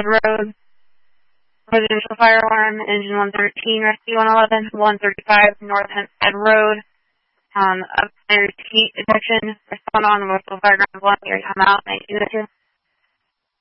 Hempstead Road. Residential fire alarm, engine 113, rescue 111, 135 North Hempstead Road. Up heat detection, respond on the local fire ground 1, area time out, 1902.